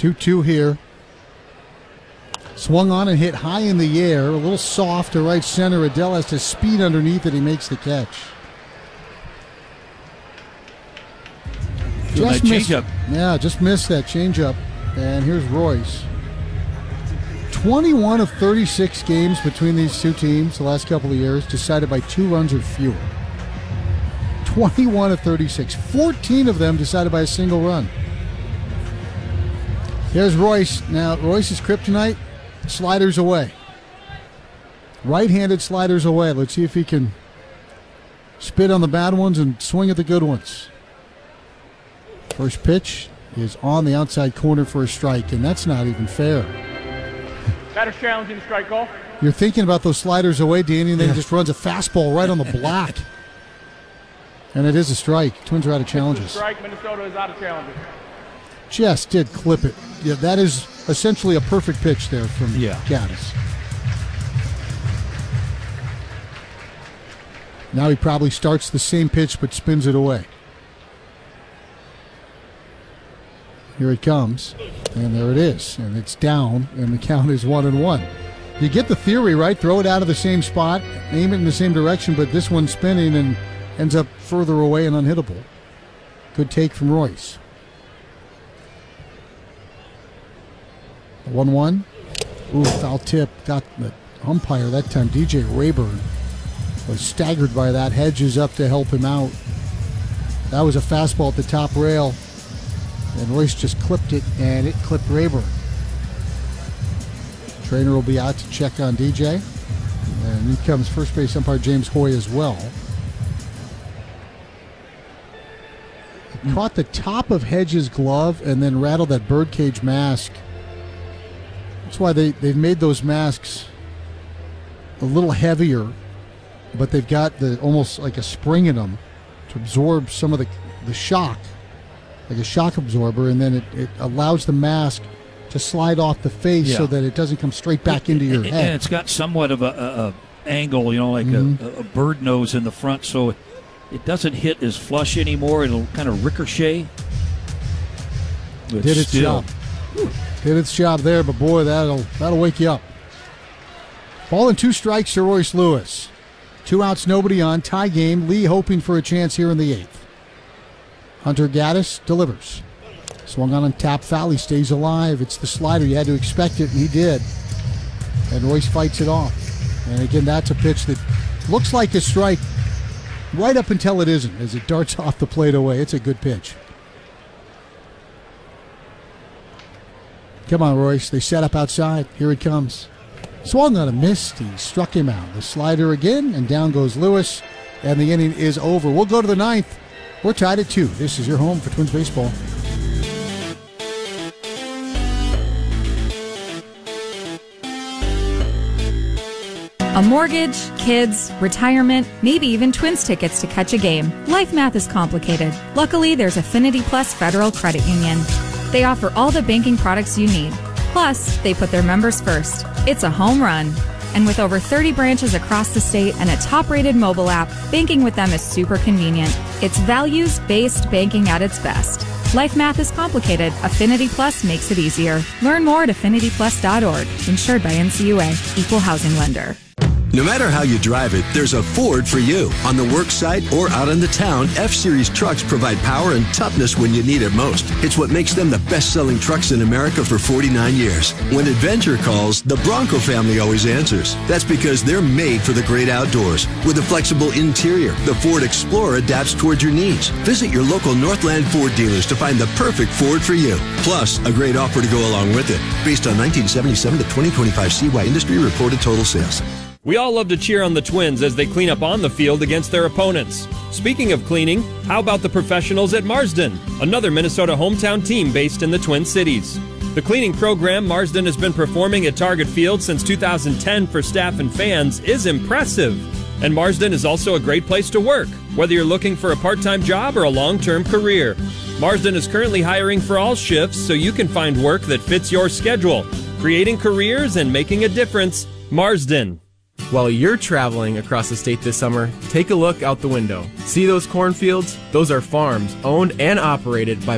2-2 here. Swung on and hit high in the air. A little soft to right center. Adell has to speed underneath it. He makes the catch. Just missed that changeup. And here's Royce. 21 of 36 games between these two teams the last couple of years decided by 2 runs or fewer. 21 of 36. 14 of them decided by a single run. Here's Royce. Now, Royce's kryptonite, sliders away. Right-handed sliders away. Let's see if he can spit on the bad ones and swing at the good ones. First pitch is on the outside corner for a strike, and that's not even fair. Batter's challenging the strike call. You're thinking about those sliders away, Danny, and then he just runs a fastball right on the black. And it is a strike. Twins are out of challenges. Strike. Minnesota is out of challenges. Just did clip it. Yeah, that is essentially a perfect pitch there from Gaddis. Now he probably starts the same pitch but spins it away. Here it comes, and there it is, and it's down, and the count is 1-1. You get the theory, right? Throw it out of the same spot, aim it in the same direction, but this one's spinning and ends up further away and unhittable. Good take from Royce. 1-1. Ooh, foul tip. Got the umpire that time. DJ Rayburn was staggered by that. Hedges up to help him out. That was a fastball at the top rail. And Royce just clipped it, and it clipped Rayburn. Trainer will be out to check on DJ. And in comes first base umpire James Hoy as well. It caught the top of Hedges' glove and then rattled that birdcage mask. That's why they've made those masks a little heavier, but they've got almost like a spring in them to absorb some of the shock. Like a shock absorber, and then it allows the mask to slide off the face so that it doesn't come straight back into your head. And it's got somewhat of a angle, like a bird nose in the front, so it doesn't hit as flush anymore. It'll kind of ricochet. Did its job. Did its job there, but boy, that'll wake you up. Ball and 2 strikes to Royce Lewis. 2 outs, nobody on. Tie game. Lee hoping for a chance here in the 8th. Hunter Gaddis delivers. Swung on tap foul. He stays alive. It's the slider. You had to expect it, and he did. And Royce fights it off. And again, that's a pitch that looks like a strike right up until it isn't, as it darts off the plate away. It's a good pitch. Come on, Royce. They set up outside. Here it comes. Swung on a miss. He struck him out. The slider again, and down goes Lewis. And the inning is over. We'll go to the 9th. We're tied at 2. This is your home for Twins baseball. A mortgage, kids, retirement, maybe even Twins tickets to catch a game. Life math is complicated. Luckily, there's Affinity Plus Federal Credit Union. They offer all the banking products you need. Plus, they put their members first. It's a home run. And with over 30 branches across the state and a top-rated mobile app, banking with them is super convenient. It's values-based banking at its best. Life math is complicated. Affinity Plus makes it easier. Learn more at affinityplus.org. Insured by NCUA. Equal housing lender. No matter how you drive it, there's a Ford for you. On the work site or out in the town, F-Series trucks provide power and toughness when you need it most. It's what makes them the best-selling trucks in America for 49 years. When adventure calls, the Bronco family always answers. That's because they're made for the great outdoors. With a flexible interior, the Ford Explorer adapts towards your needs. Visit your local Northland Ford dealers to find the perfect Ford for you. Plus, a great offer to go along with it. Based on 1977 to 2025 CY industry reported total sales. We all love to cheer on the Twins as they clean up on the field against their opponents. Speaking of cleaning, how about the professionals at Marsden, another Minnesota hometown team based in the Twin Cities? The cleaning program Marsden has been performing at Target Field since 2010 for staff and fans is impressive. And Marsden is also a great place to work, whether you're looking for a part-time job or a long-term career. Marsden is currently hiring for all shifts so you can find work that fits your schedule. Creating careers and making a difference, Marsden. While you're traveling across the state this summer, take a look out the window. See those cornfields? Those are farms owned and operated by